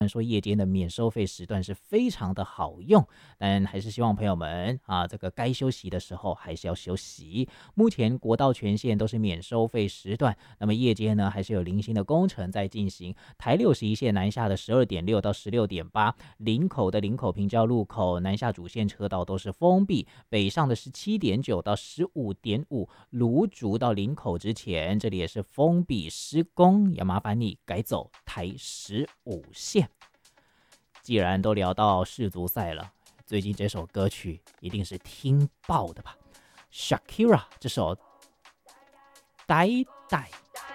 说夜间的免收费时段是非常的好用，但还是希望朋友们这个该休息的时候还是要休息。目前国道全线都是免收费时段，那么夜间呢还是有零星的工程在进行。台61线南下的12.6到16.8，林口的林口平交路口南下主线车道都是封闭，北上的17.9到15.5，芦竹到林口之前这里也是封闭施工，要麻烦你改走台15线。既然都聊到世足赛了，最近这首歌曲一定是听爆的吧？ Shakira 这首《呆呆》。